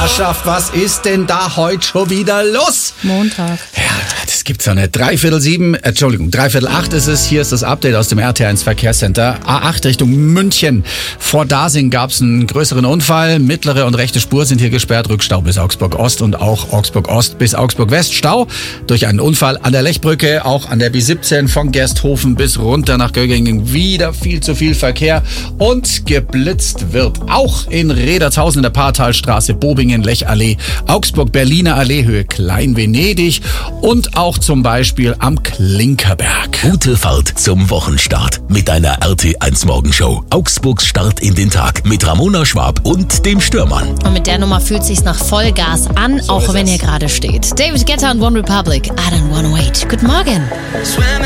Herrschaft, was ist denn da heute schon wieder los? Montag. Ja, das gibt's ja nicht. 7:15 ist es. Hier ist das Update aus dem RT1 Verkehrscenter. A8 Richtung München. Vor Dasing gab's einen größeren Unfall. Mittlere und rechte Spur sind hier gesperrt. Rückstau bis Augsburg Ost und auch Augsburg Ost bis Augsburg West. Stau durch einen Unfall an der Lechbrücke. Auch an der B17 von Gersthofen bis runter nach Göggingen. Wieder viel zu viel Verkehr. Und geblitzt wird auch in Redertshausen in der Paartalstraße, Bobingen, Lechallee, Augsburg-Berliner Alleehöhe, Klein-Venedig und auch zum Beispiel am Klinkerberg. Gute Fahrt zum Wochenstart mit deiner RT1 Morgenshow. Augsburgs Start in den Tag mit Ramona Schwab und dem Stürmann. Und mit der Nummer fühlt sich's nach Vollgas an, auch wenn ihr gerade steht. David Guetta und One Republic, I don't wanna wait. Guten Morgen.